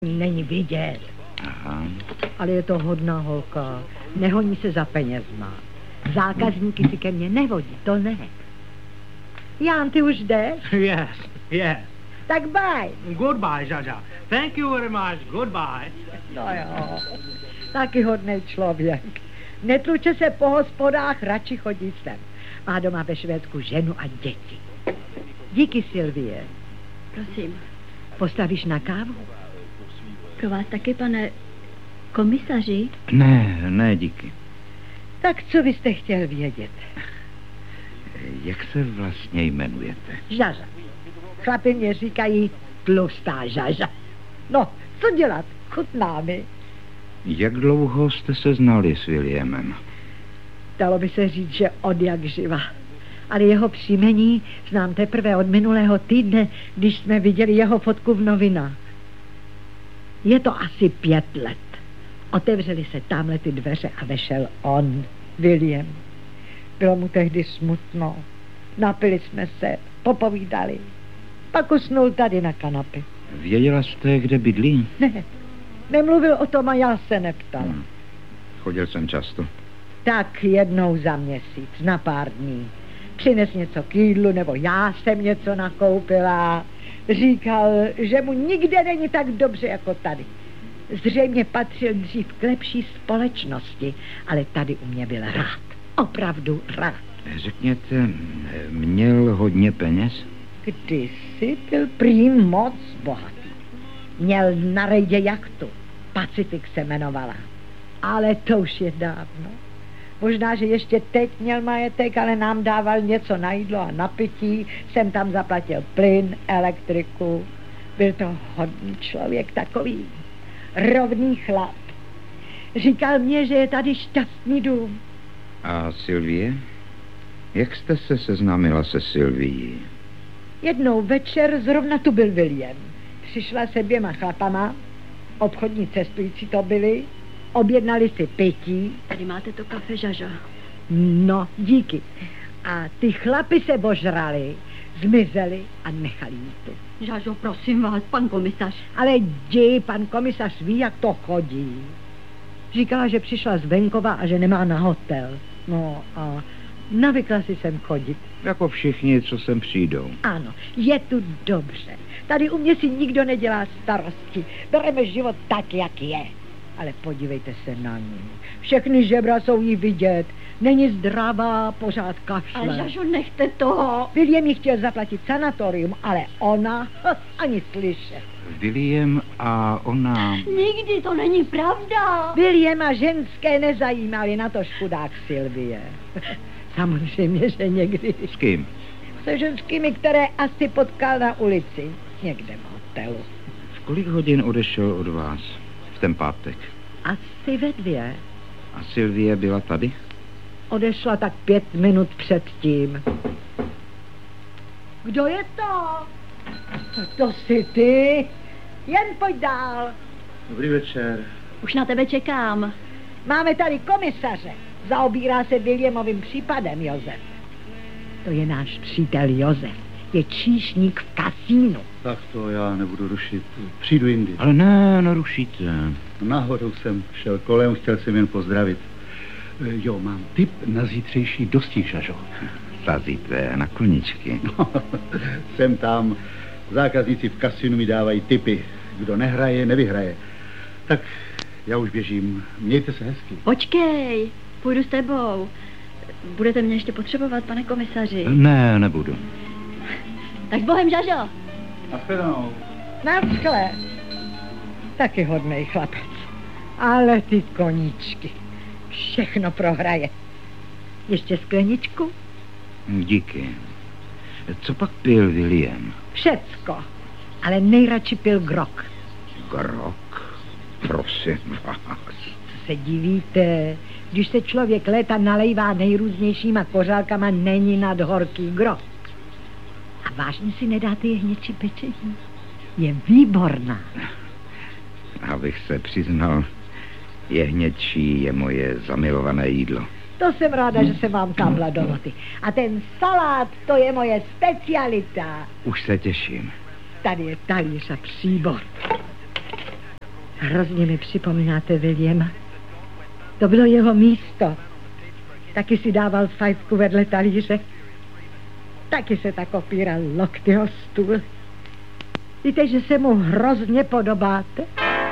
Není vidět. Aha. Ale je to hodná holka. Nehoní se za penězma. Zákazníky si ke mně nevodí, to ne. Jan, ty už jdeš? Yes. Tak bye. Goodbye, Žaža. Thank you very much. Goodbye. No jo, taky hodný člověk. Netluče se po hospodách, radši chodí sem. Má doma ve Švédsku ženu a děti. Díky, Sylvie. Prosím. Postavíš na kávu? Pro vás taky, pane komisaři? Ne, díky. Tak co byste chtěl vědět? Jak se vlastně jmenujete? Žaža. Chlapi mě říkají tlustá Žaža. No, co dělat? Chutná mi. Jak dlouho jste se znali s Williamem? Dalo by se říct, že od jak živa. Ale jeho příjmení znám teprve od minulého týdne, když jsme viděli jeho fotku v novinách. Je to asi 5 let. Otevřely se tamhle ty dveře a vešel on, William. Bylo mu tehdy smutno. Napili jsme se, popovídali. Pak usnul tady na kanapě. Věděla jste, kde bydlí? Ne, nemluvil o tom a já se neptal. Chodil jsem často. Tak jednou za měsíc, na pár dní. Přines něco k jídlu, nebo já jsem něco nakoupila. Říkal, že mu nikde není tak dobře jako tady. Zřejmě patřil dřív k lepší společnosti, ale tady u mě byl rád. Opravdu rád. Řekněte, měl hodně peněz? Kdysi byl prý moc bohatý. Měl na rejdě jachtu. Pacific se jmenovala. Ale to už je dávno. Možná, že ještě teď měl majetek, ale nám dával něco na jídlo a na pití. Jsem tam zaplatil plyn, elektriku. Byl to hodný člověk, takový rovný chlap. Říkal mě, že je tady šťastný dům. A Sylvie? Jak jste se seznámila se Sylvií? Jednou večer zrovna tu byl William. Přišla se 2 chlapama, obchodní cestující to byli, objednali si pití. Tady máte to kafe, Žažo. No, díky. A ty chlapi se božrali, zmizeli a nechali jí tu. Žažo, prosím vás, pan komisař. Ale jdi, pan komisař ví, jak to chodí. Říkala, že přišla z venkova a že nemá na hotel. No a navykla si sem chodit. Jako všichni, co sem přijdou. Ano, je tu dobře. Tady u mě si nikdo nedělá starosti. Bereme život tak, jak je. Ale podívejte se na ní. Všechny žebra jsou jí vidět. Není zdravá, pořád kašle. Ale Žažo, nechte toho. William jí chtěl zaplatit sanatorium, ale ona ani slyšet. William a ona... Nikdy to není pravda. William a ženské nezajímali, na to chudák Sylvie. Samozřejmě, že někdy. S kým? Se ženskými, které asi potkal na ulici. Někde v hotelu. V kolik hodin odešel od vás v ten pátek? Asi ve 2. A Sylvie byla tady? Odešla tak 5 minut předtím. Kdo je to? To jsi ty. Jen pojď dál. Dobrý večer. Už na tebe čekám. Máme tady komisaře. Zaobírá se Williamovým případem, Josef. To je náš přítel Josef. Je číšník v kasínu. Tak to já nebudu rušit. Přijdu jindy. Ale ne, nerušíte. Náhodou jsem šel kolem, chtěl jsem jen pozdravit. Jo, mám tip na zítřejší dostih, Žažo. Sazíte na koničky. No, jsem tam. Zákazníci v kasinu mi dávají tipy. Kdo nehraje, nevyhraje. Tak já už běžím. Mějte se hezky. Počkej, půjdu s tebou. Budete mě ještě potřebovat, pane komisaři? Ne, nebudu. Tak s Bohem, Žažo. Nashledanou. Naschle. Taky hodnej chlapec. Ale ty koníčky. Všechno prohraje. Ještě skleničku? Díky. Co pak pil William? Všecko. Ale nejradši pil grog. Grog? Prosím vás. Co se divíte? Když se člověk léta nalejvá nejrůznějšíma kořálkama, není nad horký grog. A vážně si nedáte jehněčí pečení? Je výborná. Abych se přiznal, jehněčí je moje zamilované jídlo. To jsem ráda, že se vám táhla do noty. A ten salát, to je moje specialita. Už se těším. Tady je talíř a příbor. Hrozně mi připomínáte Williama. To bylo jeho místo. Taky si dával fajfku vedle talíře. Taky se tak opíral lokty o stůl. Víte, že se mu hrozně podobáte?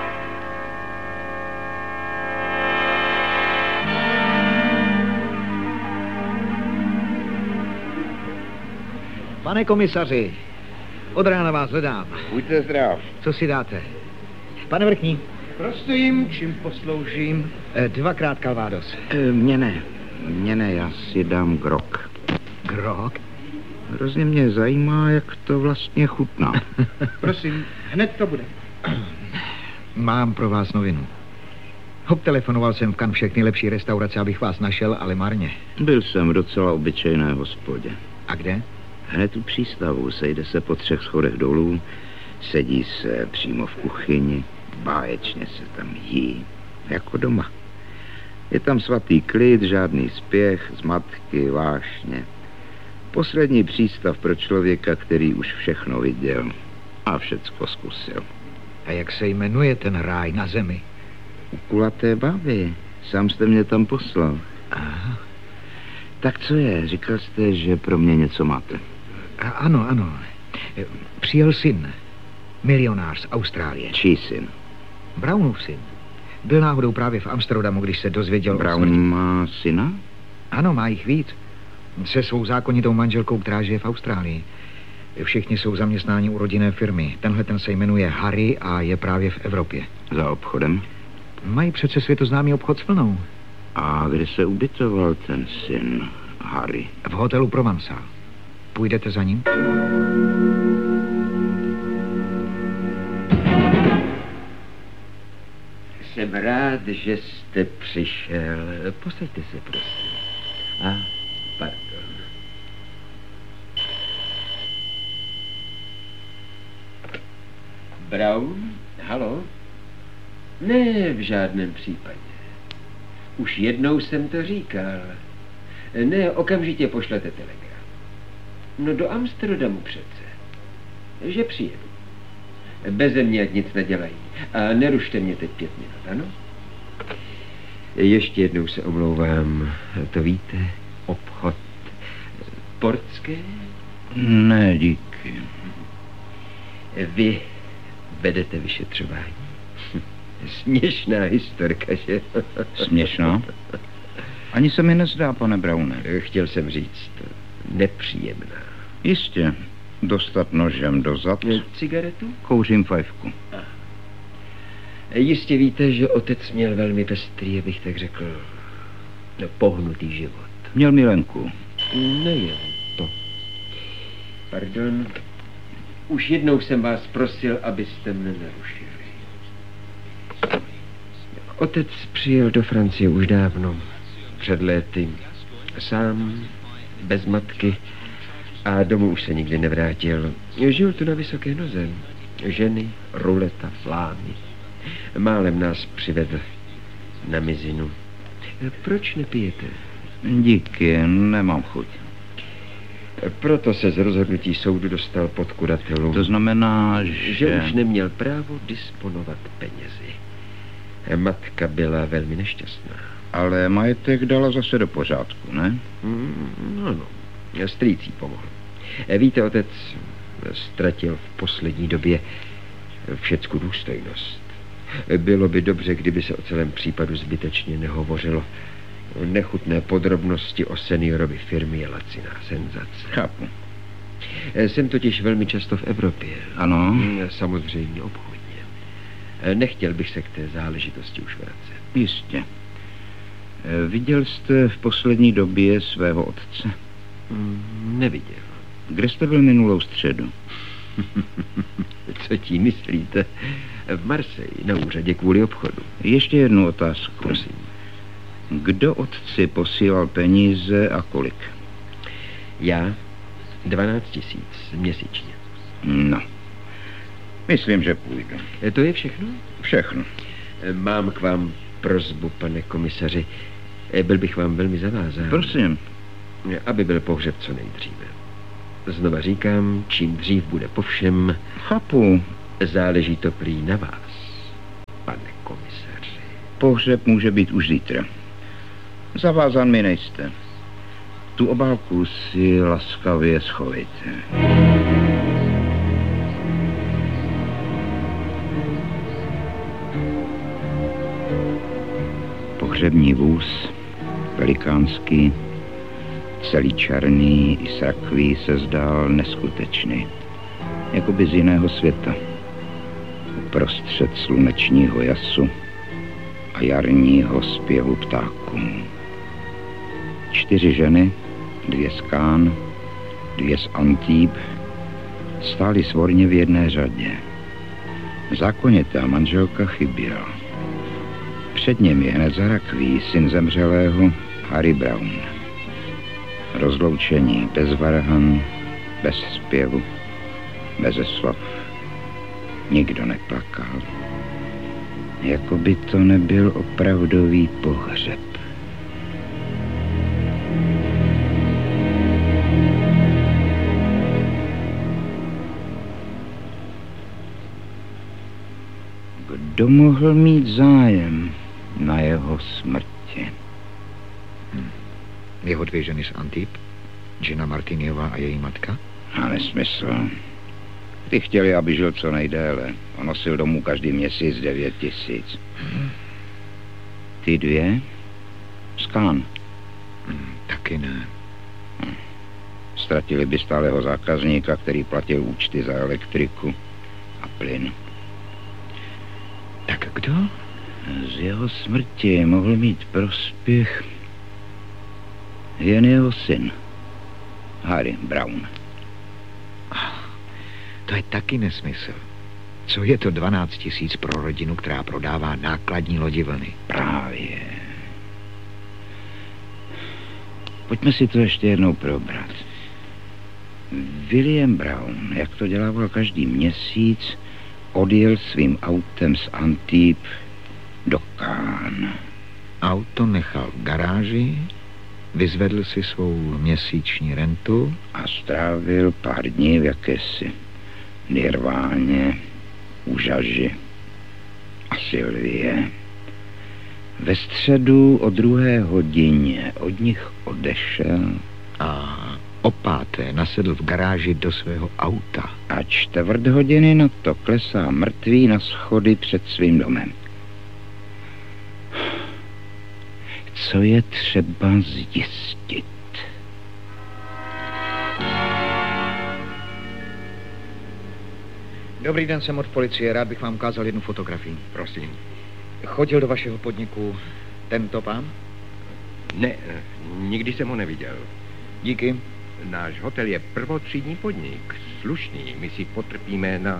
Pane komisaři, od rána vás hledám. Buďte zdrav. Co si dáte? Pane Vrchní. Prosím, čím posloužím? 2x Calvados. Mně ne, já si dám grog. Grog? Hrozně mě zajímá, jak to vlastně chutná. Prosím, hned to bude. Mám pro vás novinu. Obtelefonoval jsem v Cannes všechny lepší restaurace, abych vás našel, ale marně. Byl jsem v docela obyčejné hospodě. A kde? Hned u přístavu, sejde se po 3 schodech dolů, sedí se přímo v kuchyni, báječně se tam jí, jako doma. Je tam svatý klid, žádný spěch, zmatky, vášně. Poslední přístav pro člověka, který už všechno viděl a všecko zkusil. A jak se jmenuje ten ráj na zemi? U kulaté báby. Sám jste mě tam poslal. Aha. Tak co je? Říkal jste, že pro mě něco máte. Ano. Přijel syn. Milionář z Austrálie. Čí syn? Brownův syn. Byl náhodou právě v Amsterdamu, když se dozvěděl Brown o smrti. má syna? Ano, má jich víc. Se svou zákonitou manželkou, která žije v Austrálii. Všichni jsou zaměstnáni u rodinné firmy. Tenhle ten se jmenuje Harry a je právě v Evropě. Za obchodem? Mají přece světoznámý obchod s vlnou. A kde se ubytoval ten syn Harry? V hotelu Provençal. Půjdete za ním? Jsem rád, že jste přišel. Posaďte se, prosím. Pardon. Brown? Halo? Ne, v žádném případě. Už jednou jsem to říkal. Ne, okamžitě pošlete telegram. No do Amsterdamu přece. Že přijedu. Beze mě ať nic nedělají. A nerušte mě teď 5 minut, ano? Ještě jednou se omlouvám. To víte? Obchod. Portské? Ne, díky. Vy vedete vyšetřování. Směšná historka, že? Směšná? Ani se mi nezdá, pane Browne. Chtěl jsem říct, nepříjemná. Jistě. Dostat nožem do zad. Cigaretu? Kouřím fajfku. Jistě víte, že otec měl velmi pestrý, abych tak řekl, pohnutý život. Měl milenku. Nejen to. Pardon. Už jednou jsem vás prosil, abyste mne nerušili. Otec přijel do Francie už dávno, před léty. Sám, bez matky a domů už se nikdy nevrátil. Žil tu na vysoké noze. Ženy, ruleta, plány. Málem nás přivedl na mizinu. Proč nepijete? Díky, nemám chuť. Proto se z rozhodnutí soudu dostal pod kuratelu. To znamená, že už neměl právo disponovat penězi. Matka byla velmi nešťastná. Ale majetek dala zase do pořádku, ne? Ano, strýc jí pomohl. Víte, otec ztratil v poslední době všecku důstojnost. Bylo by dobře, kdyby se o celém případu zbytečně nehovořilo. Nechutné podrobnosti o seniorovi firmy je laciná senzace. Chápu. Jsem totiž velmi často v Evropě. Ano. Samozřejmě obchodně. Nechtěl bych se k té záležitosti už vracet. Jistě. Viděl jste v poslední době svého otce? Neviděl. Kde jste byl minulou středu? Co tím myslíte? V Marseille, na úřadě kvůli obchodu. Ještě jednu otázku. Prosím. Kdo otci posílal peníze a kolik? Já 12 000 měsíčně. No. Myslím, že půjdu. To je všechno? Všechno. Mám k vám prosbu, pane komisaři. Byl bych vám velmi zavázán. Prosím. Aby byl pohřeb co nejdříve. Znova říkám, čím dřív bude po všem. Chápu. Záleží to prý na vás, pane Pohřeb může být už zítra. Zavázán mi nejste. Tu obálku si laskavě schovejte. Pohřební vůz, velikánský, celý černý i s rakví se zdál neskutečný, jakoby z jiného světa. Uprostřed slunečního jasu a jarního zpěvu ptáků. 4 ženy, 2 z Cannes, 2 z Antibes, stály svorně v jedné řadě. Zákonitá manželka chyběla. Před ním je hned za rakví syn zemřelého Harry Brown. Rozloučení bez varhan, bez zpěvu, beze slov. Nikdo neplakal. Jako by to nebyl opravdový pohřeb. Kdo mohl mít zájem na jeho smrti? Jeho 2 ženy z Antibes, Gina Martiniová a její matka? A nesmysl. Ty chtěli, aby žil co nejdéle. On nosil domů každý měsíc 9 000. Ty 2? Z Cannes? Taky ne. Ztratili by stálého zákazníka, který platil účty za elektriku a plyn. Tak kdo? Z jeho smrti mohl mít prospěch jen jeho syn, Harry Brown. To je taky nesmysl. Co je to 12 000 pro rodinu, která prodává nákladní lodi vlny? Právě. Pojďme si to ještě jednou probrat. William Brown, jak to dělával každý měsíc, odjel svým autem z Antibes do Cannes. Auto nechal v garáži, vyzvedl si svou měsíční rentu a strávil pár dní v jakési nirváně, úžaži a Sylvie. Ve středu o 2. hodině od nich odešel a o 5. nasedl v garáži do svého auta. A 4 hodiny na to klesá mrtvý na schody před svým domem. Co je třeba zjistit? Dobrý den, jsem od policie. Rád bych vám ukázal jednu fotografii. Prosím. Chodil do vašeho podniku tento pán? Ne, nikdy jsem ho neviděl. Díky. Náš hotel je prvotřídní podnik. Slušný, my si potrpíme na...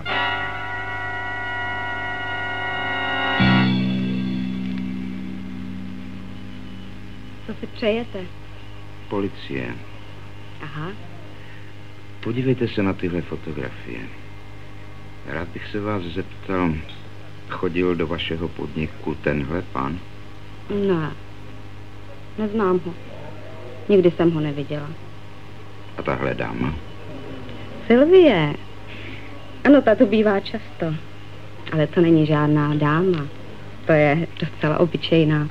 Co si přejete? Policie. Aha. Podívejte se na tyhle fotografie. Rád bych se vás zeptal, chodil do vašeho podniku tenhle pán? Ne, neznám ho. Nikdy jsem ho neviděla. A tahle dáma? Sylvie. Ano, ta tu bývá často. Ale to není žádná dáma. To je docela obyčejná.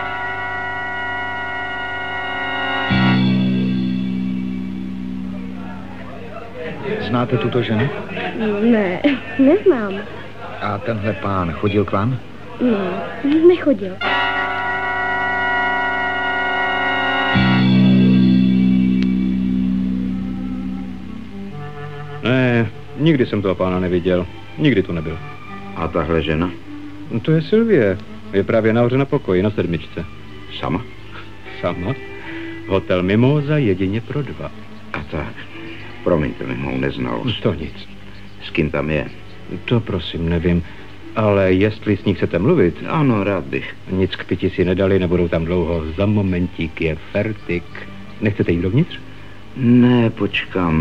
Znáte tuto ženu? Ne, neznám. A tenhle pán chodil k vám? Ne, nechodil. Ne, nikdy jsem toho pána neviděl. Nikdy tu nebyl. A tahle žena? No to je Sylvie. Je právě nahoře na pokoji, na 7. Sama? Sama? Hotel Mimoza jedině pro 2. A tak. Promiňte mi mou neznalost. To nic. S kým tam je? To prosím nevím. Ale jestli s ní chcete mluvit... Ano, rád bych. Nic k pití si nedali, nebudou tam dlouho. Za momentík je fertik. Nechcete jít dovnitř? Ne, počkám.